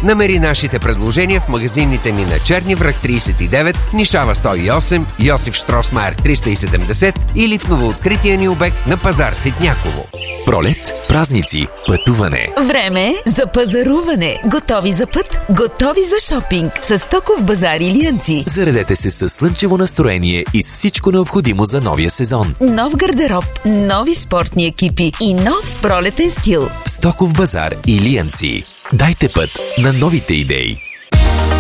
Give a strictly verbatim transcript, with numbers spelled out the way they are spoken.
Намери нашите предложения в магазините ни на Черни връх тридесет и девет, Нишава сто и осем, Йосиф Штросмайер триста и седемдесет или в новооткрития ни обект на пазар Ситняково. Пролет, празници, пътуване. Време е за пазаруване. Готови за път, готови за шопинг. С Стоков базар Илиянци. Заредете се със слънчево настроение и с всичко необходимо за новия сезон. Нов гардероб, нови спортни екипи и нов пролетен стил. Стоков базар Илиянци. Дайте път на новите идеи.